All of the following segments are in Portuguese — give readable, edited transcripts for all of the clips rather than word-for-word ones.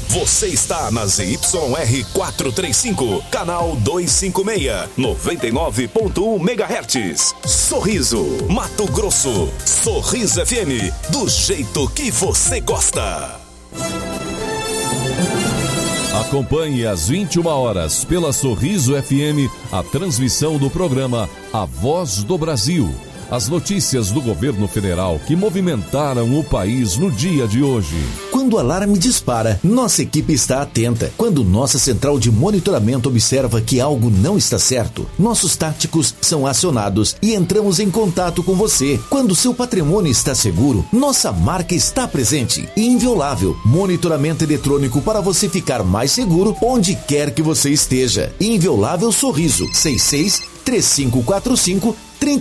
Você está na ZYR 435, canal 256, 99.1 MHz. Sorriso, Mato Grosso. Sorriso FM, do jeito que você gosta. Acompanhe às 21 horas pela Sorriso FM a transmissão do programa A Voz do Brasil. As notícias do governo federal que movimentaram o país no dia de hoje. Quando o alarme dispara, nossa equipe está atenta. Quando nossa central de monitoramento observa que algo não está certo, nossos táticos são acionados e entramos em contato com você. Quando seu patrimônio está seguro, nossa marca está presente e inviolável. Monitoramento eletrônico para você ficar mais seguro onde quer que você esteja. Inviolável Sorriso, 66-3545-3200.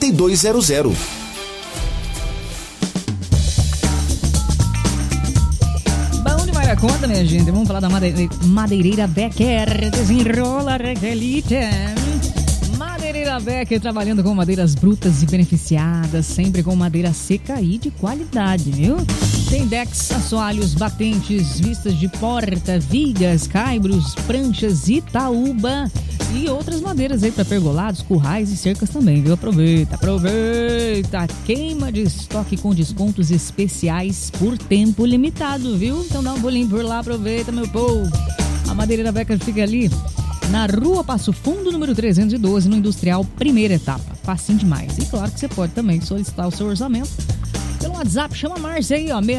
Bom demais a conta, minha gente. Vamos falar da Madeireira Becker. Desenrola, Raquelita. Madeireira Becker, trabalhando com madeiras brutas e beneficiadas, sempre com madeira seca e de qualidade, viu? Tem decks, assoalhos, batentes, vistas de porta, vigas, caibros, pranchas, Itaúba e outras madeiras aí para pergolados, currais e cercas também, viu? Aproveita! Queima de estoque com descontos especiais por tempo limitado, viu? Então dá um bolinho por lá, aproveita, meu povo! A Madeireira Becker fica ali na Rua Passo Fundo, número 312, no Industrial, primeira etapa. Facinho demais. E claro que você pode também solicitar o seu orçamento pelo WhatsApp. Chama a Márcia aí, ó,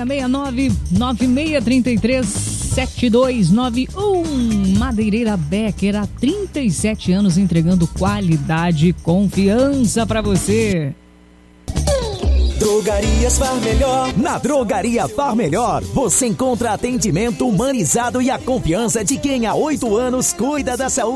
669-9633-7291. Madeireira Becker, há 37 anos entregando qualidade e confiança pra você. Drogarias Far Melhor. Na Drogaria Far Melhor, você encontra atendimento humanizado e a confiança de quem há 8 anos cuida da saúde